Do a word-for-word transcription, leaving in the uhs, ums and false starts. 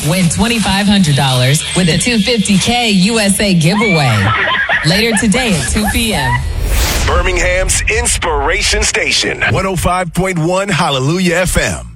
Win twenty-five hundred dollars with a two hundred fifty K U S A giveaway. Later today at two p.m. Birmingham's Inspiration Station, one oh five point one Hallelujah F M.